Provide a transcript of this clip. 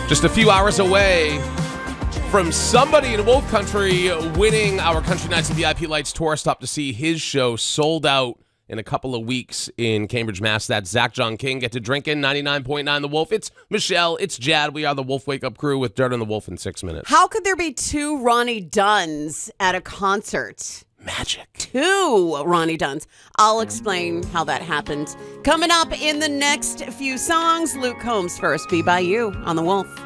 Just a few hours away from somebody in Wolf Country winning our Country Nights and VIP Lights tour stop to see his show sold out in a couple of weeks in Cambridge, Mass. That's Zach John King. Get to drinking 99.9 The Wolf. It's Michelle. It's Jad. We are the Wolf Wake Up Crew with Dirt on the Wolf in 6 minutes. How could there be two Ronnie Dunns at a concert? Magic. Two Ronnie Dunns. I'll explain how that happened. Coming up in the next few songs, Luke Combs first. Be By You on The Wolf.